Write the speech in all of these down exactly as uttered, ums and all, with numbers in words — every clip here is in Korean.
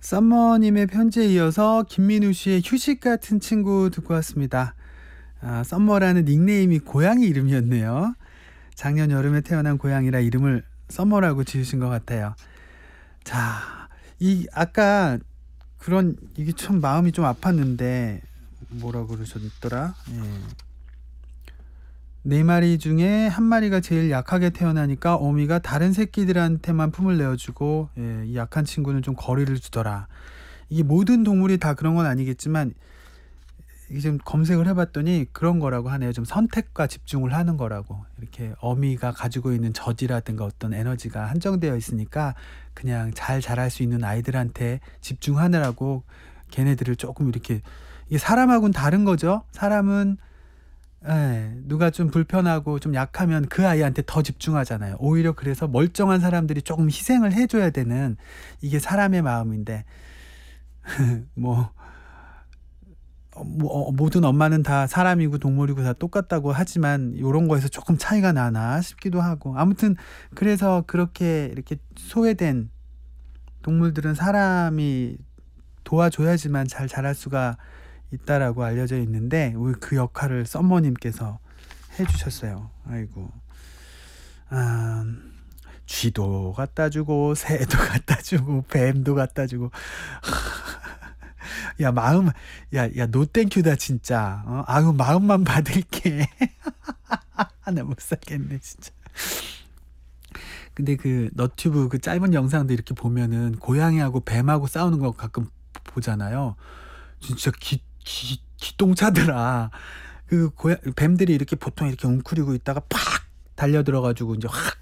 썸머님의 편지에 이어서 김민우 씨의 휴식 같은 친구 듣고 왔습니다. 아, 썸머라는 닉네임이 고양이 이름이었네요. 작년 여름에 태어난 고양이라 이름을 썸머라고 지으신 것 같아요. 자, 이 아까 그런 이게 참 마음이 좀 아팠는데 뭐라고 그러셨더라? 예. 네 마리 중에 한 마리가 제일 약하게 태어나니까 어미가 다른 새끼들한테만 품을 내어주고, 예, 이 약한 친구는 좀 거리를 두더라. 이게 모든 동물이 다 그런 건 아니겠지만 이게 좀 검색을 해봤더니 그런 거라고 하네요. 좀 선택과 집중을 하는 거라고. 이렇게 어미가 가지고 있는 저지라든가 어떤 에너지가 한정되어 있으니까 그냥 잘 자랄 수 있는 아이들한테 집중하느라고 걔네들을 조금 이렇게, 이게 사람하고는 다른 거죠. 사람은 예, 누가 좀 불편하고 좀 약하면 그 아이한테 더 집중하잖아요. 오히려 그래서 멀쩡한 사람들이 조금 희생을 해줘야 되는, 이게 사람의 마음인데 뭐, 어, 뭐 어, 모든 엄마는 다 사람이고 동물이고 다 똑같다고 하지만 이런 거에서 조금 차이가 나나 싶기도 하고, 아무튼 그래서 그렇게 이렇게 소외된 동물들은 사람이 도와줘야지만 잘 자랄 수가 있다라고 알려져 있는데 그 역할을 썸머님께서 해주셨어요. 아이고, 아, 쥐도 갖다주고 새도 갖다주고 뱀도 갖다주고 야 마음, 야야 노땡큐다 진짜. 어? 아유 마음만 받을게. 나 못 살겠네 진짜. 근데 그 너튜브 그 짧은 영상도 이렇게 보면은 고양이하고 뱀하고 싸우는 거 가끔 보잖아요. 진짜 기 기, 기똥차더라. 그 고양 뱀들이 이렇게 보통 이렇게 웅크리고 있다가 팍 달려들어가지고 이제 확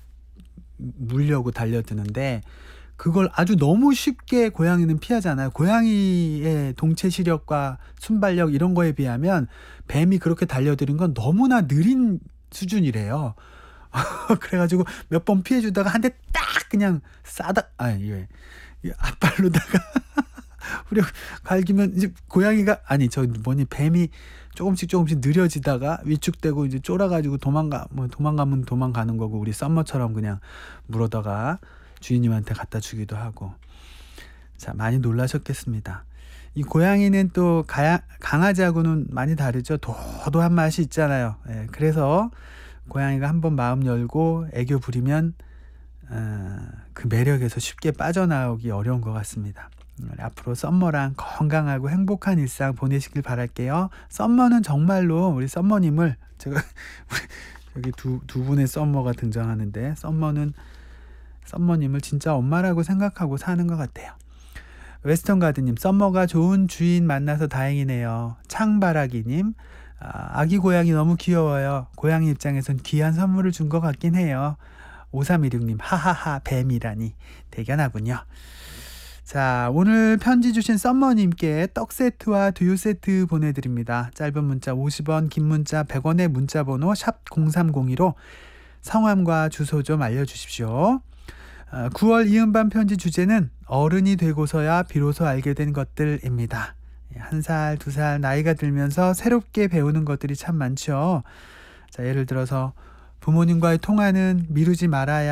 물려고 달려드는데 그걸 아주 너무 쉽게 고양이는 피하잖아요. 고양이의 동체 시력과 순발력 이런 거에 비하면 뱀이 그렇게 달려드는 건 너무나 느린 수준이래요. 그래가지고 몇 번 피해주다가 한 대 딱 그냥 싸다, 아, 예, 앞발로다가 후려 갈기면 이제 고양이가, 아니 저 뭐니 뱀이 조금씩 조금씩 느려지다가 위축되고 이제 쫄아가지고 도망가, 뭐 도망가면 도망가는 거고 우리 썸머처럼 그냥 물어다가 주인님한테 갖다 주기도 하고. 자, 많이 놀라셨겠습니다. 이 고양이는 또 가야, 강아지하고는 많이 다르죠. 도도한 맛이 있잖아요. 예, 그래서 고양이가 한번 마음 열고 애교 부리면 어, 그 매력에서 쉽게 빠져나오기 어려운 것 같습니다. 앞으로 썸머랑 건강하고 행복한 일상 보내시길 바랄게요. 썸머는 정말로 우리 썸머님을, 제가 여기 두, 두 분의 썸머가 등장하는데 썸머는 썸머님을 진짜 엄마라고 생각하고 사는 것 같아요. 웨스턴 가드님, 썸머가 좋은 주인 만나서 다행이네요. 창바라기님, 아, 아기 고양이 너무 귀여워요. 고양이 입장에선 귀한 선물을 준 것 같긴 해요. 오삼일육님, 하하하 뱀이라니 대견하군요. 자, 오늘 편지 주신 썸머님께 떡 세트와 두유 세트 보내드립니다. 짧은 문자 오십 원, 긴 문자 백 원의 문자 번호 샵 공삼공이로 성함과 주소 좀 알려주십시오. 구월 이음반 편지 주제는 어른이 되고서야 비로소 알게 된 것들입니다. 한 살, 두 살 나이가 들면서 새롭게 배우는 것들이 참 많죠. 자, 예를 들어서 부모님과의 통화는 미루지 말아야